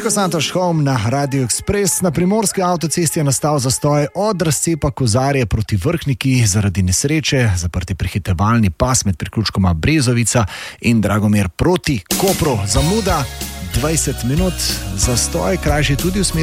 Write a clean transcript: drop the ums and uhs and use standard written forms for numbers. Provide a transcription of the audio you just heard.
Niko Santoš Home na Radio Express. Na primorski avtocesti je nastal zastoj od razcepa Kozarje proti Vrhniki zaradi nesreče, zaprti prehitevalni pas med priključkoma Brezovica in Dragomir proti Kopru. Zamuda 20 minut, zastoj krajši tudi v smeri